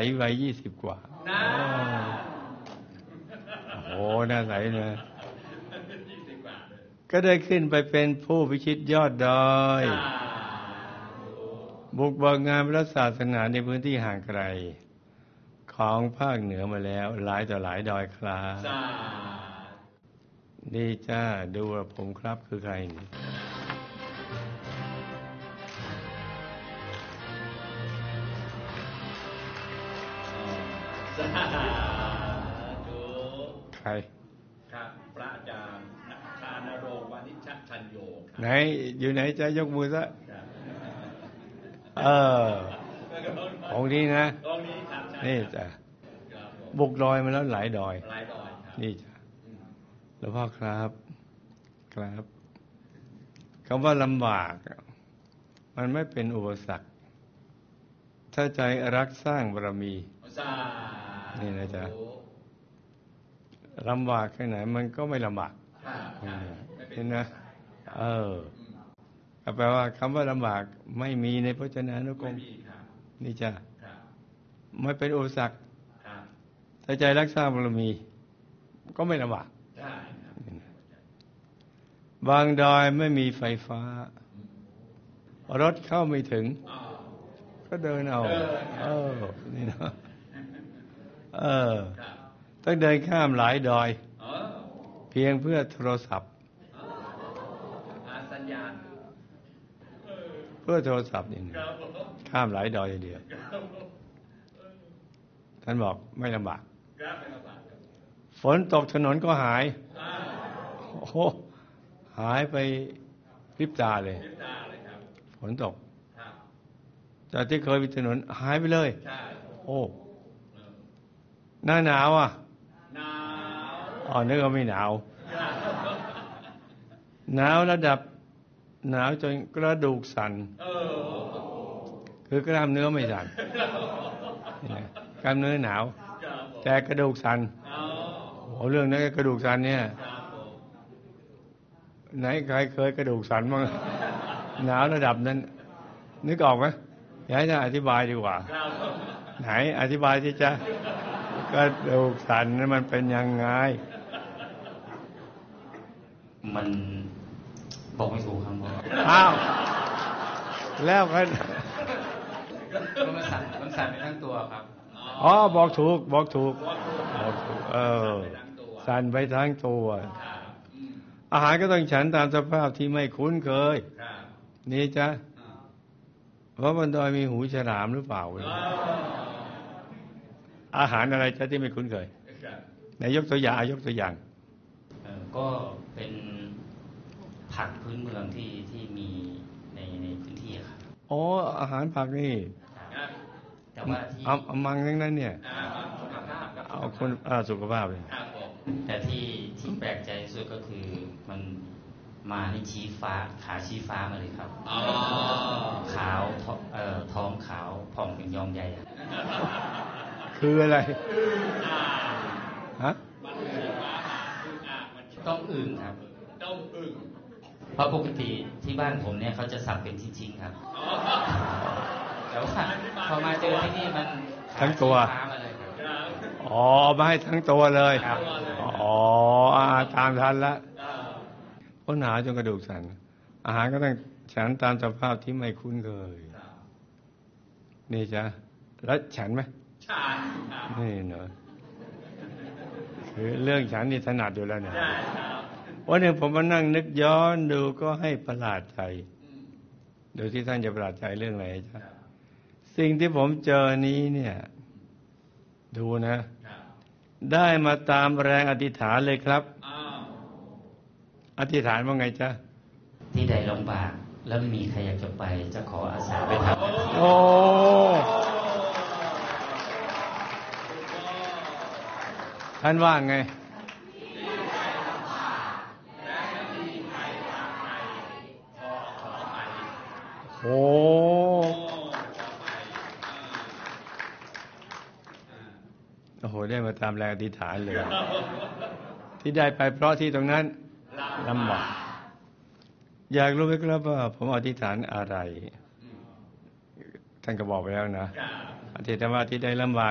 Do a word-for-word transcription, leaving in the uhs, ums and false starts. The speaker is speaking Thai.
วัยยี่สิบกว่าโอ้หน้าใสนะก็ได้ขึ้นไปเป็นผู้พิชิตยอดดอยบุกเบิกงานพระศาสนาในพื้นที่ห่างไกลของภาคเหนือมาแล้วหลายต่อหลายดอยครับนี่จ้าดูว่าผมครับคือใครนี่ใครครับพระอาจารย์ชานโรงวานิชชัญโยไหนอยู่ไหนจะยกมือซะเออองค์นี้นะนี่จ้ะบุกดอยมาแล้วหลายดอยนี่จ้ะหลวงพ่อครับครับคำว่าลำบากมันไม่เป็นอุปสรรคถ้าใจรักสร้างบารมีนี่นะจ๊ะลำบากแค่ไหนมันก็ไม่ลำบากเห็นนะเออแปลว่าคำว่าลำบากไม่มีในพจนานุกรมนี่จ้ะไม่เป็นอุปสรรคถ้าใจรักษาบารมีก็ไม่ลำบากบางดอยไม่มีไฟฟ้ารถเข้าไม่ถึงก็เดินเอาเออนี่นะเออต้องเดินข้ามหลายดอยเพียงเพื่อโทรศัพท์สัญญาณเพื่อโทรศัพท์นี่ข้ามหลายดอยอย่างเดียวท่านบอกไม่ลำบากฝนตกถนนก็หายโอ้โหหายไปพริบตาเลยฝนตกจากที่เคยมีถนนหายไปเลยโอ้หน้าหนาวอ่ะหนาวอ๋อนึกว่าไม่หนาวหนาวระดับหนาวจนกระดูกสั่นคือกล้ามเนื้อไม่สั่นกล้ามเนื้อหนาวแต่กระดูกสั่นโอ้เรื่องนั้นกระดูกสั่นเนี่ยไหนใครเคยกระดูกสั่นบ้างหนาวระดับนั้นนึกออกไหมอยากให้ท่านอธิบายดีกว่าไหนอธิบายที่จะกระดูกสั่นนั้นมันเป็นยังไงมันบอกไม่ถูกครับอ้าวแล้วกันมันสั่นมันสั่นไปทั้งตัวครับอ๋อบอกถูกบอกถูกบอกถูกเออสั่นไปทั้งตัวอาหารก็ต้องฉันตามสภาพที่ไม่คุ้นเคยนี่จ้ะเพราะบนดอยมีหูฉลามหรือเปล่าอาหารอะไรจ้ะที่ไม่คุ้นเคยไหนยกตัวอย่างยกตัวอย่างก็เป็นผักพื้นเมืองที่ที่มีในในพื้นที่ครับอ๋ออาหารผักนี่แต่ว่าที่เอามังทั้งนั้นเนี่ยเอาคนสุขภาพเลยแต่ที่ที่แปลกใจสุดก็คือมันมาในชี้ฟ้าขาชี้ฟ้ามาเลยครับขาวเอ่อท้องขาวผ่องเป็นยองใหญ่คืออะไรฮะต้องอึ่งครับต้องอึ่งเพราะปกติที่บ้านผมเนี่ยเขาจะสับเป็นชิ้นๆครับแต่ว่าพอมาเจอที่นี่มันทั้งตัวอ๋อมาให้ทั้งตัวเลยอ๋อตามทันละก็หนาจนกระดูกสั่นอาหารก็ต้องฉันตามสภาพที่ไม่คุ้นเคยนี่จ้ะแล้วฉันไหมฉันนี่เนอะคือเรื่องฉันนี่ถนัดอยู่แล้วเนี่ยวันหนึ่งผมมานั่งนึกย้อนดูก็ให้ประหลาดใจดูที่ท่านจะประหลาดใจเรื่องอะไรจ้ะสิ่งที่ผมเจอนี้เนี่ยดูนะได้มาตามแรงอธิษฐานเลยครับอธิษฐานว่าไงจ๊ะที่ใดลำบากแล้วไม่มีใครอยากจะไปจะขออาสาไปทำโอ้ท่านว่าไงโอ้โอ้โหได้มาตามแรงอธิษฐานเลยที่ได้ไปเพราะที่ตรงนั้นลำบากอยากรู้ไหมครับว่าผมอธิษฐานอะไรท่านก็บอกไปแล้วนะอธิษฐานว่าที่ได้ลำบาก